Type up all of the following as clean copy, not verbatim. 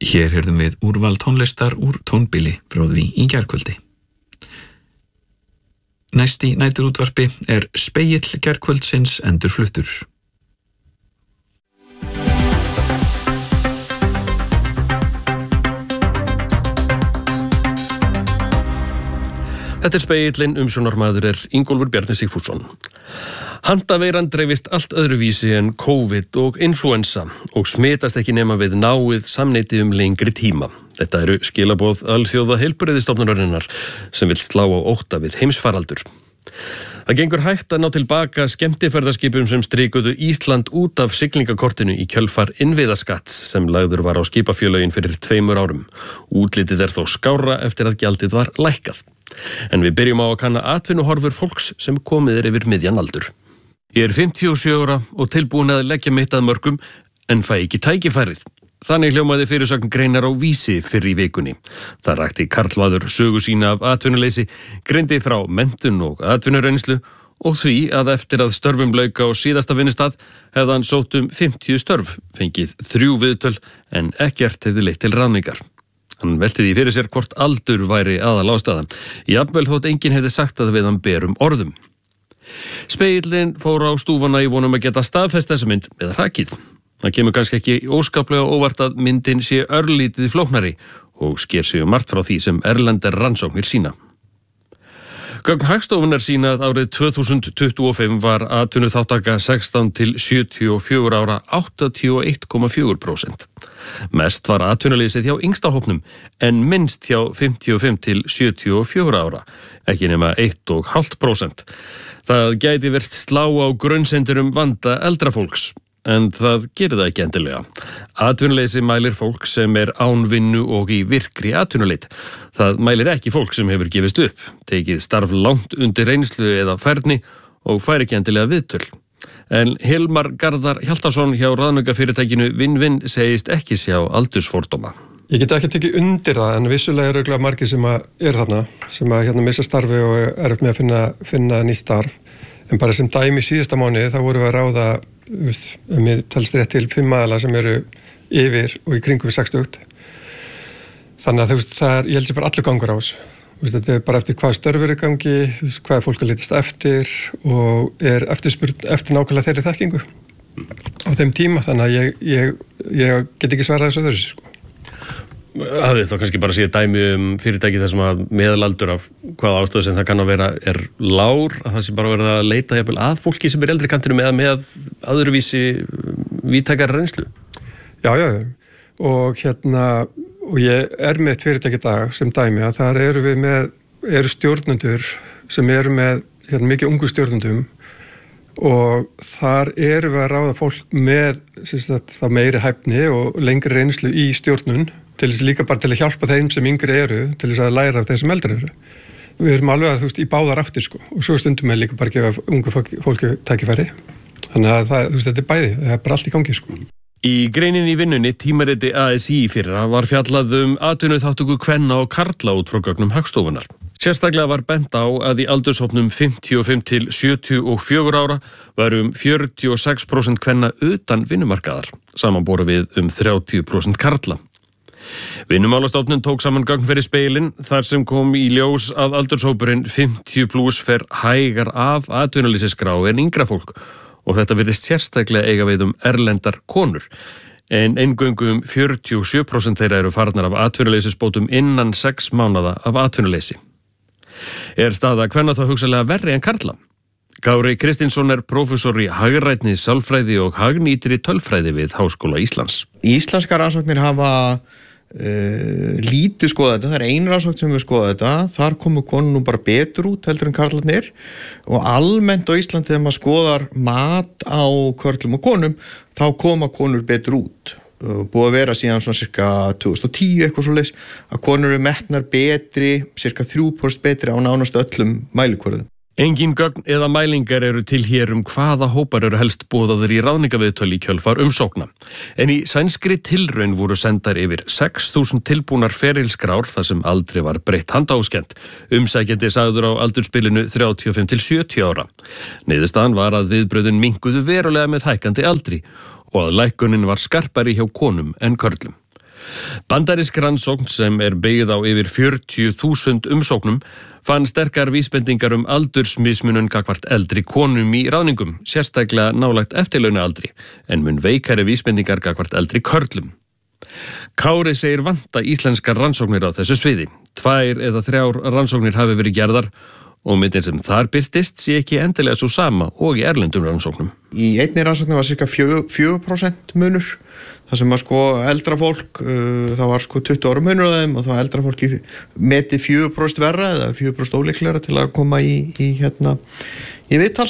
Hér heyrðum við úrval tónlistar úr tónbili frá því í gærkvöldi. Næst í næturútvarpi spegill gærkvöldsins endurfluttur. Þetta spegillinn, umsjónarmaður Ingólfur Bjarni Sigfússon. Handaveiran dreifist allt öðruvísi en COVID og influensa og smitast ekki nema við náið samneyti lengri tíma. Þetta eru skilaboð alþjóða heilbrigðisstofnunarinnar sem vill slá á ótta við heimsfaraldur. Það gengur hægt að ná tilbaka skemmtiferðaskipum sem strikuðu Ísland út af siglingakortinu í kjölfar innviðaskatts sem lagður var á skipafélögin fyrir 2 árum. Útlitið þó skárra eftir að gjaldið var lækkað. En við byrjum á að kanna atvinnuhorfur fólks sem komið yfir miðjan aldur. Ég 57 ára og tilbúin að leggja mitt að mörkum en fæ ekki tækifærið. Þannig hljómaði fyrirsögn Greinar á Vísi fyrr í vikunni. Það rakti karlmaður sögu sína af atvinnuleysi, greindi frá menntun og atvinnureynslu og því að eftir að störfum lauk á síðasta vinnustað hefði hann sótt 50 störf, fengið 3 viðtöl en ekkert hefði leitt til ráðningar. Hann velti því fyrir sér hvort aldur væri aðalástæðan. Jafnvel þótt enginn hefði sagt að við hann berum orðum. Spegillinn fór á stúfana í vonum að geta staðfest þessa mynd eða hrakið. Það kemur kannski ekki óskaplega óvart að myndin sé örlítið flóknari og sker sig margt frá því sem erlendar rannsóknir sína. Gögn Hagstofunnar sína að árið 2025 var atvinnuþátttaka 16 til 74 ára 81,4%. Mest var atvinnuleysið hjá yngsta hópnum en minnst hjá 55 til 74 ára, ekki nema 1,5%. Það gæti verið slá á grunnsendur vanda eldra fólks. En það gerir það ekki endilega. Atvinnuleysi mælir fólk sem án vinnu og í virkri atvinnuleit. Það mælir ekki fólk sem hefur gefist upp, tekið starf langt undir reynslu eða færni og fær ekki endilega viðtöl. En Hilmar Garðar Hjaltason hjá ráðningarfyrirtækinu Vinn segist ekki sjá aldursfordóma. Ég get ekki tekið undir það, en vissulega örugglega margir sem þarna, sem missa starfi og með að finna nýtt starf. En bara sem dæmi síðasta mánuði þá vorum við að ráða mér talst rétt til 5 aðila sem eru yfir og í kringum 60. Þannig að ég held sér bara allur gangur á þessu. Þetta bara eftir hvað störfur í gangi, hvað fólk að leitast eftir og eftirspurn eftir nákvæmlega þeirri þekkingu á þeim tíma. Þannig að ég get ekki svarað þessu öðru sér. Hafið þá kannski bara séð dæmi fyrirtæki þar sem að meðalaldur af hvaða ástæðu sem það kann að vera lár, að það sé bara verið að leita að fólki sem eldri kantinu með öðruvísi víðtækari reynslu. Já, og ég með eitt fyrirtæki í dag sem dæmi að þar eru stjórnendur sem eru með mikið ungu stjórnendum og þar eru við að ráða fólk með það meiri hæfni og lengri reynslu í stjórnun til þess líka bara til að hjálpa þeim sem yngri eru til þess að læra af þeim sem eldri eru. Við erum alveg að í báðar áttir og svo stundum við líka bara að gefa ungu fólki tækifæri. Þannig að þetta bæði, það bara allt í gangi Í greininni í vinnunni tímariti ASI fyrra var fjallað atvinnuþátttöku kvenna og karla út frá gögnum Hagstofunnar. Sérstaklega var bent á að í aldurshópnum 55 til 74 ára varu 46% kvenna utan vinnumarkaðar, samanborið við 30% karla. Vinnumálastofnun tók saman gögn fyrir spegillinn þar sem kom í ljós að aldurshópurinn 50+ fer hægar af atvinnuleysisskrá en yngra fólk og þetta virðist sérstaklega eiga við erlendar konur. En eingöngu 47% þeirra eru farnar af atvinnuleysisbótum innan 6 mánaða af atvinnuleysi. Staða kvenna þá hugsanlega verri en karla? Kári Kristinsson prófessor í hagrænni sálfræði og hagnýtri tölfræði við Háskóla Íslands. Íslenskar rannsóknir hafa lítið skoða þetta, það ein rannsókn sem við skoða þetta, þar komu konur nú bara betur út heldur en karlarnir og almennt á Íslandi þegar maður skoðar mat á körlum og konum, þá koma konur betur út. Búið að vera síðan svona cirka 2010 eitthvað svoleiðis að konur eru metnar betri, cirka 3% betri á nánast öllum mælikvörðum. Engin gögn eða mælingar eru til hér hvaða hópar eru helst boðaðir í ráðningaviðtöl í kjölfar umsókna. En í sænskri tilraun voru sendar yfir 6.000 tilbúnar ferilskrár þar sem aldrei var breytt handáskent. Umsækjandi sagður á aldursbilinu 35 til 70 ára. Niðurstaðan var að viðbröðin minnkuðu verulega með hækkandi aldri og að lækkunin var skarpari hjá konum en körlum. Bandarísk rannsókn sem byggð á yfir 40.000 umsóknum fann sterkar vísbendingar aldursmismunun gagnvart eldri konum í ráðningum, sérstaklega nálægt eftirlaunaaldri, en mun veikari vísbendingar gagnvart eldri körlum. Kári segir vanta íslenskar rannsóknir á þessu sviði. 2 eða 3 rannsóknir hafi verið gerðar og myndin sem þar birtist sé ekki endilega svo sama og í erlendum rannsóknum. Í einni rannsóknir var cirka 4% munur. Það sem var eldra fólk, það var 20 ára munur á þeim og það var eldra fólki meti 4% verra eða 4% ólíklegra til að koma í viðtal.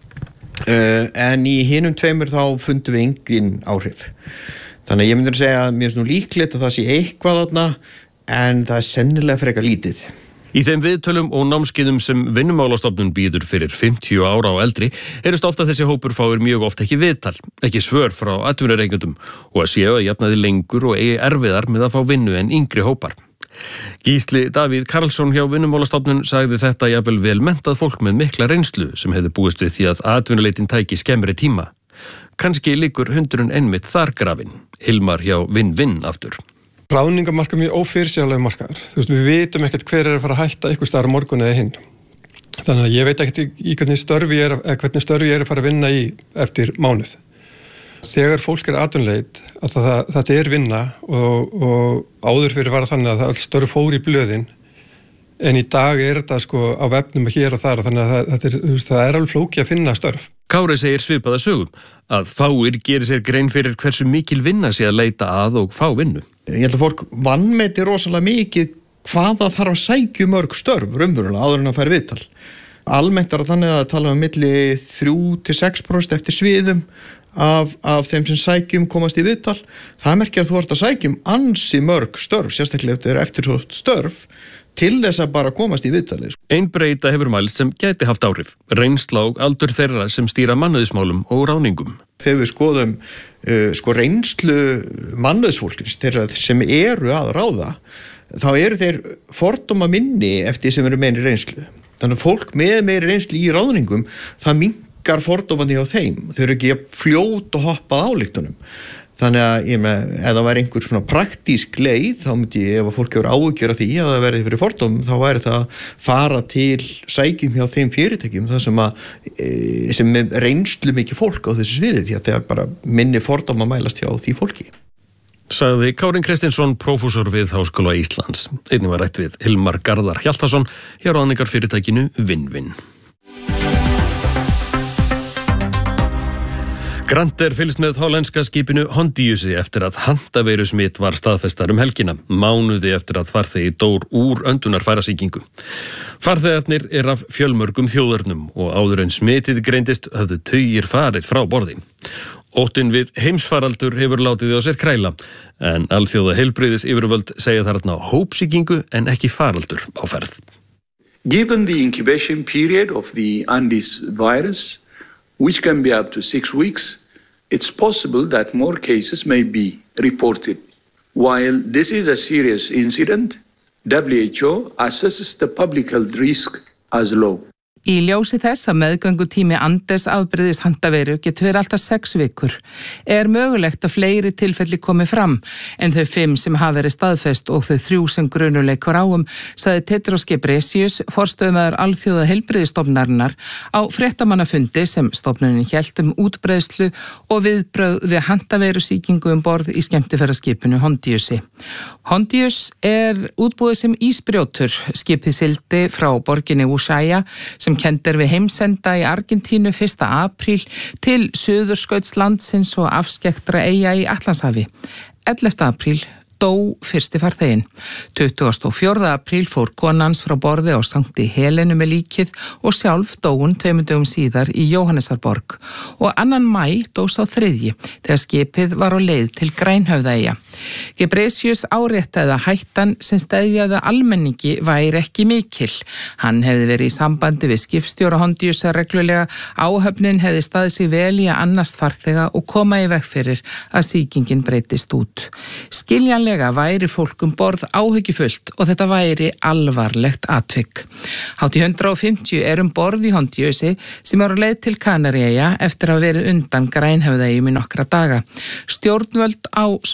En í hinum 2 þá fundum við engin áhrif. Þannig að ég myndi að segja að mér er líklegt að það sé eitthvað þarna en það sennilega frekar lítið. Í þeim viðtölum og námskeiðum sem Vinnumálastofnun býður fyrir 50 ára og eldri heyrist ofta þessi hópur fáir mjög oft ekki viðtal, ekki svör frá atvinnurekendum og að séu að jafnaði lengur og eigi erfiðar með að fá vinnu en yngri hópar. Gísli Davíð Karlsson hjá Vinnumálastofnun sagði þetta jafnvel vel menntað fólk með mikla reynslu sem hefði búist við því að atvinnuleitin tæki skemmri tíma. Kanski liggur hundurinn einmitt þar grafin. Hilmar hjá Vinn aftur. Ráðningamarkað mjög ófyrirsjáanlega markaður. Við vitum ekkert hver að fara að hætta einhvers staðar á morgun eða hinn. Þannig að ég veit ekkert í hvernig störfi ég er að fara að vinna í eftir mánuð. Þegar fólk atvinnuleit, að þetta vinna og áður fyrir var þannig að öll störf fór í blöðin, en í dag þetta á vefnum hér og þar, þannig að það alveg flókið að finna störf. Kári segir svipaða sögum, að fáir gerir sér grein fyrir hversu mikil vinna sé að leita að og fá vinnu. Ég held að fólk vanmeti rosalega mikið hvaða þarf að sækja mörg störf raunverulega áður en að færa viðtal. Almennt þannig að tala milli 3-6% eftir sviðum af þeim sem sækjum komast í viðtal. Það merkir að þú ert að sækjum ansi mörg störf, sérstaklega eftir svo störf, til þess að bara komast í viðtalið. Ein breyta hefur mælst sem gæti haft áhrif, reynsla og aldur þeirra sem stýra mannauðsmálum og ráðningum. Þegar við skoðum reynslu mannauðsfólkins, þeirra sem eru að ráða, þá eru þeir fordóma minni eftir sem eru meiri reynslu. Þannig að fólk með meiri reynslu í ráðningum, það minnkar fordómandi á þeim. Þau eru ekki fljót og hoppað ályktunum. Þannig að ef það væri einhver svona praktísk leið, þá myndi ég, ef að fólk hefur áhyggjur af því að það verði fyrir fordómum, þá væri það að fara til sækjum hjá þeim fyrirtækjum, það sem reynslu mikið fólk á þessu sviði, því að það er bara minni fordóma mælast hjá því fólki. Sagði Kárin Kristinsson, prófessor við Háskóla Íslands. Einnig var rætt við Hilmar Garðar Hjaltason hjá ráðningarfyrirtækinu Vinn. Grannt fylgst með hollenska skipinu Hondiusi eftir að handaveirusmit var staðfestar helgina, mánuði eftir að farþegi dó úr öndunarfærasýkingu. Farþegarnir af fjölmörgum þjóðernum og áður en smitið greindist höfðu tugir farið frá borði. Óttinn við heimsfaraldur hefur látið á sér kræla, en alþjóða heilbrigðisyfirvöld segja þarna hópsýkingu en ekki faraldur á ferð. Given the incubation period of the Andes virus, which can be up to 6 weeks, it's possible that more cases may be reported. While this is a serious incident, WHO assesses the public health risk as low. Í ljósi þess að meðgöngutími Andes afbrigðis handaveiru getur verið alltaf 6 vikur mögulegt að fleiri tilfelli komi fram en þau 5 sem hafa verið staðfest og þau 3 sem grunuleikur sagði Tedros Ghebreyesus, forstöðumaður alþjóða heilbrigðisstofnunarinnar á fréttamannafundi sem stofnunin hélt útbreiðslu og viðbrögð við handaveirusýkingu borð í skemmtiferðaskipinu Hondiusi. Hondius útbúið sem ísbrjótur. Skipið sigldi frá borginni Ushuaia sem kennd við heimsenda í Argentínu 1. apríl til Suðurskautslandsins og afskekktra eyja í Atlantshafi. 11. apríl dó fyrsti farþeginn. 24. apríl fór konans frá borði á Sankti Helenu með líkið og sjálf dóun 2 dögum síðar í Jóhannesarborg og 2. maí dó sá 3. þegar skipið var á leið til Grænhöfðaeyja. Ghebreyesus áréttaði að hættan sem steðjaði almenningi væri ekki mikil. Hann hefði verið í sambandi við skipstjóra Hondiusa reglulega, áhöfnin hefði staðið sig vel í að annast farþega og koma í veg fyrir að sýkingin breytist út. Skiljanlega væri fólk borð áhyggjufullt og þetta væri alvarlegt atvik. Hátt í 150 borð í Hondiusi sem á leið til Kanaríeyja eftir að hafa verið undan Grænhöfðaeyjum í nokkra daga. Stjórnvöld á Spáni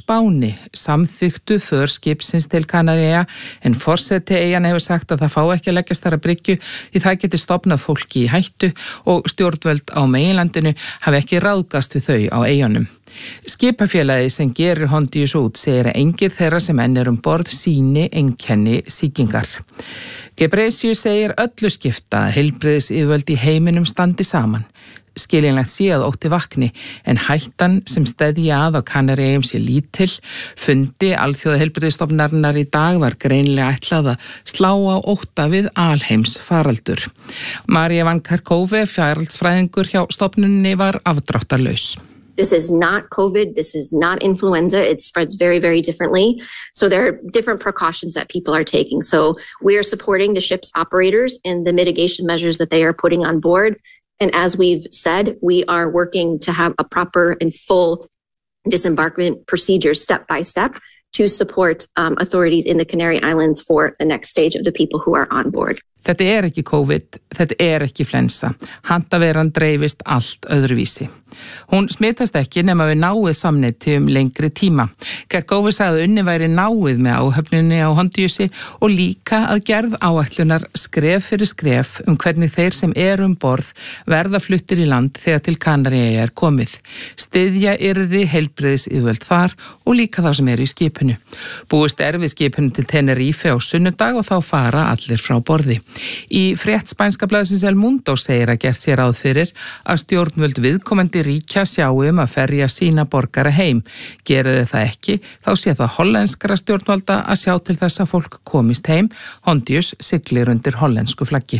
morgni samþyktu för skipsins til Kanaríeyja en forseti eyjan hefur sagt að það fá ekki að leggjast þar að bryggju því það geti stofnað fólki í hættu og stjórnvöld á meginlandinu hafi ekki ráðgast við þau á eyjunum. Skipafélagið sem gerir Hondius út segir að engir þeirra sem enn borð sýni einkenni sýkingar. Ghebreyesus segir öllu skipta að heilbrigðisyfirvöld í heiminum standi saman. Skiljanlegt sé að ótti vakni en hættan sem steðja að á Kanaríeyjum sé lítil. Fundi Alþjóðaheilbrigðisstofnunarinnar í dag var greinilega ætlað að slá á ótta við alheims faraldur. María Van Kerkhove, faraldsfræðingur hjá stofnuninni, var afdráttarlaus. This is not COVID. This is not influenza. It spreads very, very differently. So there are different precautions that people are taking. So we are supporting the ship's operators in the mitigation measures that they are putting on board. And as we've said, we are working to have a proper and full disembarkment procedure step by step to support authorities in the Canary Islands for the next stage of the people who are on board. Þetta ekki COVID, þetta ekki flensa. Handaveiran dreifist allt öðruvísi. Hún smitast ekki nema við náið samneyti lengri tíma. Kerkhove sagði að unnið væri náið með áhöfninni á Hondiusi og líka að gerð áætlunar skref fyrir skref hvernig þeir sem borð verða fluttir í land þegar til Kanaríeyja komið. Styðja yrði heilbrigðisyfirvöld þar og líka þá sem í skipinu. Búist við skipinu til Tenerife á sunnudag og þá fara allir frá borði. Í frétt spænska blaðsins El Mundo segir að gert sér ráð fyrir að stjórnvöld viðkomandi ríkja sjáu að ferja sína borgara heim. Gerir þau það ekki, þá sé það hollenskra stjórnvalda að sjá til þess að fólk komist heim. Hondius siglir undir hollensku flaggi.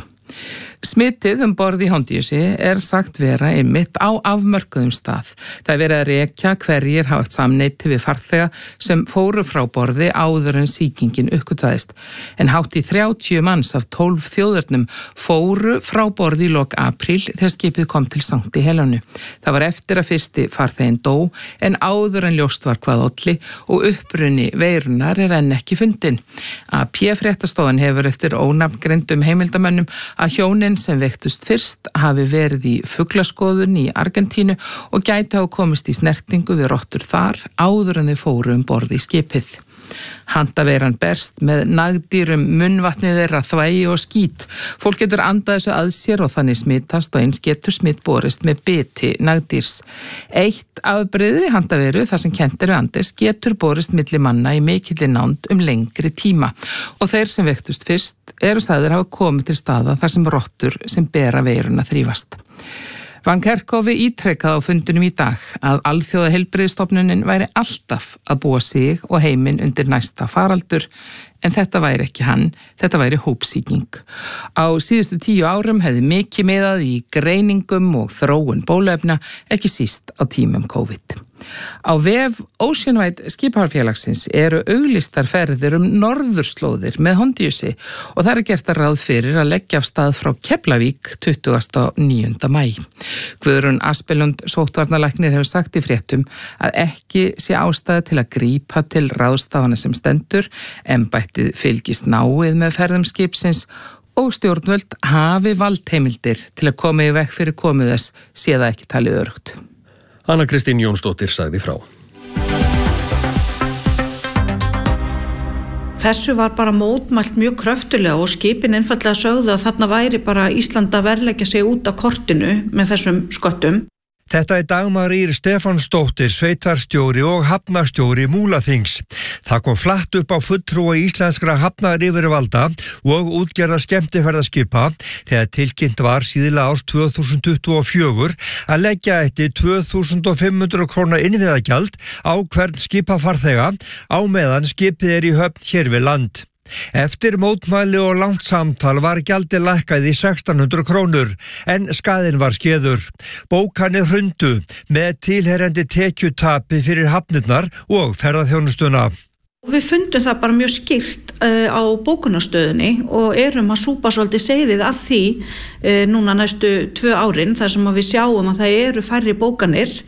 Smitið borð í Hondiusi sagt vera einmitt á afmörkuðum stað. Það verið að rekja hverjir hafa samneyti við farþega sem fóru frá borði áður en sýkingin uppgötvaðist. En hátt í 30 manns af 12 þjóðurnum fóru frá borði í lok apríl þegar skipið kom til Sankti Helenu. Það var eftir að fyrsti farþeginn dó en áður en ljóst var hvað olli og uppruni veirunar enn ekki fundin. AP-fréttastofan hefur eftir ónafngreindum heimildamönnum að hjónin sem veiktust fyrst hafi verið í fuglaskoðun í Argentínu og gæti hafa komist í snertingu við rottur þar áður en þau fóru borð í skipið. Handaveiran berst með nagdýrum, munnvatnið þeirra, þvægi og skít. Fólk getur andað þessu að sér og þannig smitast og eins getur smitt borist með biti nagdýrs. Eitt afbrigði handaveiru, þar sem kennt við Andes, getur borist milli manna í mikilli nánd lengri tíma og þeir sem veiktust fyrst sagðir hafa komið til staða þar sem rottur sem bera veiruna þrífast. Van Kerkhove ítrekkaði á fundunum í dag að Alþjóðaheilbrigðisstofnunin væri alltaf að búa sig og heiminn undir næsta faraldur, en þetta væri ekki hann, þetta væri hópsýking. Á síðustu 10 árum hefði mikið miðað í greiningum og þróun bóluefna, ekki síst á tímum COVID. Á vef Oceanwide skipafarfélagsins auglýstar ferðir norðurslóðir með Hondiusi og það gert að ráð fyrir að leggja af stað frá Keflavík 29. maí. Guðrún Aspelund sóttvarnalæknir hefur sagt í fréttum að ekki sé ástæða til að grípa til ráðstafana sem stendur, embættið fylgist náið með ferðum skipsins og stjórnvöld hafi valdheimildir til að koma í veg fyrir komið þess sé það ekki talið öruggt. Anna Kristín Jónsdóttir sagði frá. Þessu var bara mótmælt mjög kröftulega og skipin einfaldlega sögðu að þarna væri bara Ísland að verðleggja sig út af kortinu með þessum sköttum. Þetta Dagmar Ýr Stefánsdóttir, sveitarstjóri og hafnarstjóri Múlaþings. Það kom flatt upp á fulltrúa íslenskra hafnaryfirvalda og útgerða skemmtiferðaskipa þegar tilkynnt var síðla árs 2024 að leggja eitt 2500 króna innviðagjald á hvern skipafarþega á meðan skipið í höfn hér við land. Eftir mótmæli og langt samtal var gjaldið lækkað í 1600 krónur en skaðinn var skeður. Bókanir hrundu með tilheyrandi tekjutapi fyrir hafnirnar og ferðaþjónustuna. Við fundum það bara mjög skýrt á bókunarstöðinni og erum að súpa svolítið seiðið af því núna næstu 2 árin þar sem við sjáum að það eru færri bókanir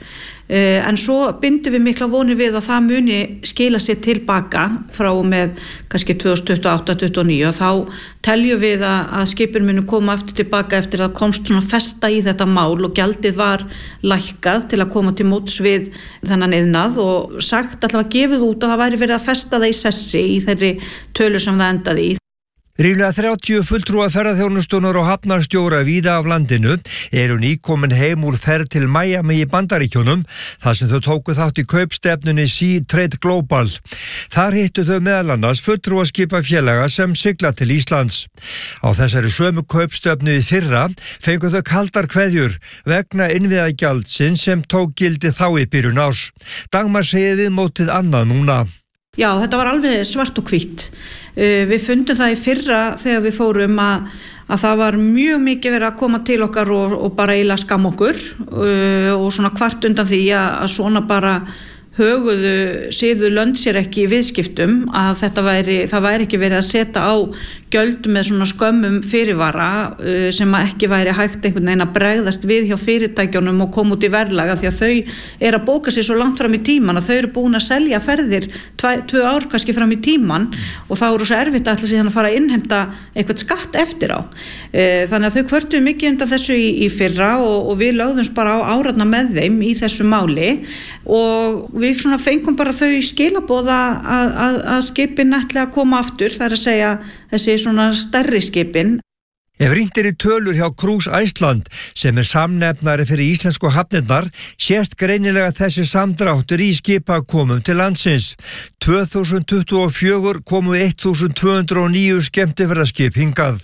En svo bindum við mikla vonir við að það muni skila sér tilbaka frá með kannski 2028-2029 og þá teljum við að skipin muni koma aftur tilbaka eftir að komst svona festa í þetta mál og gjaldið var lækkað til að koma til móts við þennan iðnað og sagt allavega gefið út að það væri verið að festa það í sessi í þeirri tölu sem það endaði í. Ríflega 30 fulltrúa ferðaþjónustunar og hafnarstjóra víða af landinu eru nýkomin heim úr ferð til Miami í Bandaríkjunum þar sem þau tóku þátt í kaupstefnunni Sea Trade Global. Þar hittu þau meðal annars fulltrúa skipafélaga sem sigla til Íslands. Á þessari sömu kaupstefnu í fyrra fengu þau kaldar kveðjur vegna innviðagjaldsins sem tók gildi þá í byrjun árs. Dagmar segir viðmótið annað núna. Já, þetta var alveg svart og hvítt. Við fundum það í fyrra þegar við fórum að það var mjög mikið verið að koma til okkar og bara eiginlega skam okkur og svona kvart undan því að svona bara höguðu siðu lönd sér ekki í viðskiptum að það væri ekki verið að setja á gjöld með svona skömmum fyrirvara sem ekki væri hægt einhvern veginn að bregðast við hjá fyrirtækjunum og koma út í verðlaga því að þau að bóka sér svo langt fram í tíman að þau eru búin að selja ferðir 2 ár kannski fram í tíman og þá eru svo erfitt að ætla síðan að fara að innheimta eitthvað skatt eftir á. Þannig að þau kvörtuðu mikið undan þessu í fyrra og við lögðumst bara á áratna með þeim í þessu máli og við svona fengum bara þau skilaboð að skipin ætla að koma aftur, það að segja þessi svona stærri skipin. Ef rýnt í tölur hjá Cruise Iceland sem samnefnari fyrir íslensku hafnirnar sést greinilega þessi samdráttur í skipakomum til landsins. 2024 komu 1209 skemmtiferðaskip hingað.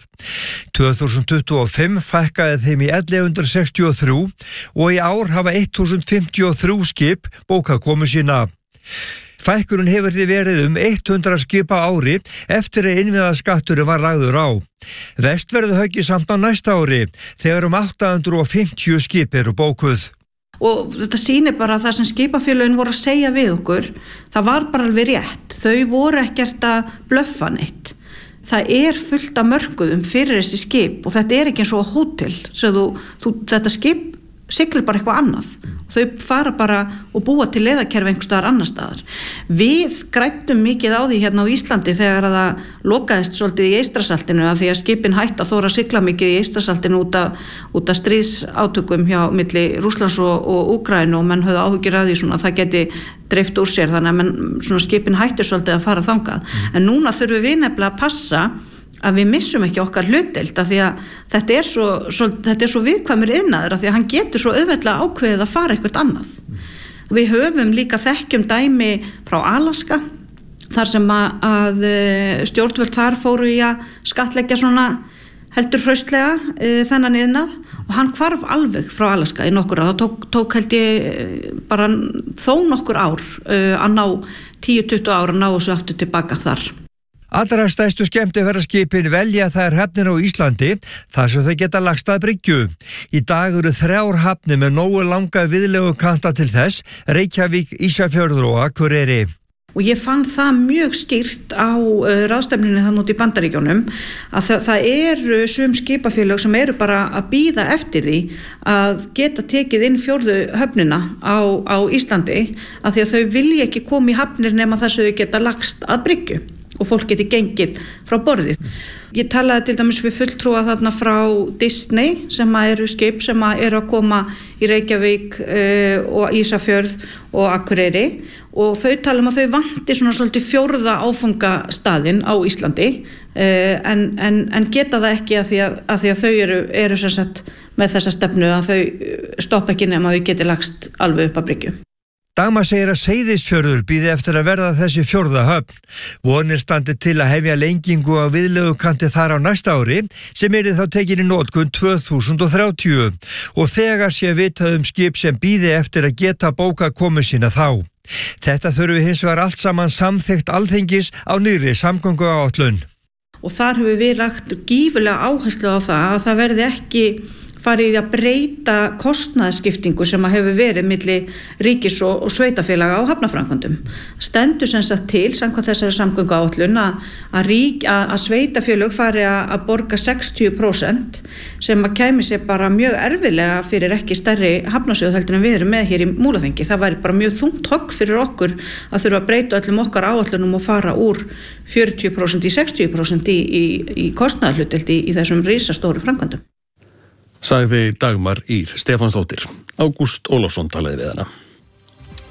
2025 fækkaði þeim í 1163 og í ár hafa 1053 skip bókað komu sína. Fækkurinn hefur því verið 100 skipa ári eftir að innviðaskatturinn var lagður á. Vest verður höggið samt á næsta ári þegar 850 skip eru bókuð. Og þetta sýnir bara að það sem skipafélögin voru að segja við okkur, það var bara alveg rétt. Þau voru ekkert að blöffa neitt. Það fullt af mörkuðum fyrir þessi skip og þetta ekki eins og hótel. Þetta skip siglir bara eitthvað annað. Þau fara bara og búa til leiðakerfi einhvers staðar annar staðar. Við græddum mikið á því hérna á Íslandi þegar að það lokaðist svolítið í Eystrasaltinu að því að skipin hætt að þóra að sigla mikið í Eystrasaltinu út af stríðsátökum hjá milli Rússlands og Úkraínu og menn höfðu áhyggjur af því svona það geti dreift úr sér þannig að svona skipin hættu svolítið að fara þangað. En núna þurfum við nefnilega að passa að við missum ekki okkar hlutdeild af því að þetta er svo viðkvæmur iðnaður af því að hann getur svo auðveldlega ákveðið að fara eitthvað annað. Við höfum líka þekkjum dæmi frá Alaska þar sem að stjórnvöld þar fóru í að skattleggja svona heldur hraustlega þennan iðnað og hann hvarf alveg frá Alaska í nokkur ár. Það tók held ég bara þó nokkur ár að ná 10-20 ár að ná þessu aftur tilbaka þar. Allra stærstu skemmtiferðaskipin velja þær hafnir á Íslandi þar sem þau geta lagst að bryggju. Í dag eru 3 hafnir með nógu langa viðlegu kanta til þess, Reykjavík, Ísafjörður og Akureyri. Og ég fann það mjög skýrt á ráðstefnunni þann út í Bandaríkjunum að það eru sum skipafélög sem eru bara að bíða eftir því að geta tekið inn 4. höfnina á Íslandi að því að þau vilja ekki koma í hafnir nema þess að þau geta lagst að bryggju og fólk geti gengið frá borðið. Ég talaði til dæmis við fulltrúa þarna frá Disney sem eru skip sem eru að koma í Reykjavík og Ísafjörð og Akureyri og þau tala að þau vanti svona svolítið 4. áfangastaðinn á Íslandi en geta það ekki að því að þau eru sem sagt með þessa stefnu að þau stoppa ekki nema að þau geti lagst alveg upp að bryggju. Dagmar segir að Seyðisfjörður bíði eftir að verða þessi 4. höfn. Vonir standi til að hefja lengingu á viðlegukanti þar á næsta ári sem þá tekin í notkun 2030 og þegar sé vitað skip sem bíði eftir að geta bóka komu sína þá. Þetta þurfi hins vegar allt saman samþykkt Alþingis á nýrri samgönguáætlun. Og þar hefur við lagt gífurlega áherslu á það að það verði ekki farið í að breyta kostnaðarskiptingu sem að hefur verið milli ríkis og sveitafélaga á hafnarframkvæmdum. Stendur sem sagt til, samkvæmt þessari samgönguáætlun, að sveitafélög fari að borga 60% sem að kæmi sér bara mjög erfiðlega fyrir ekki stærri hafnarsjóð heldur en við erum með hér í Múlaþingi. Það væri bara mjög þungt högg fyrir okkur að þurfa að breyta öllum okkar áætlunum og fara úr 40% í 60% í kostnaðarhlutdeild í þessum risastóru framkvæmdum. Sagði Dagmar Ýr Stefánsdóttir. Ágúst Ólafsson talaði við hana.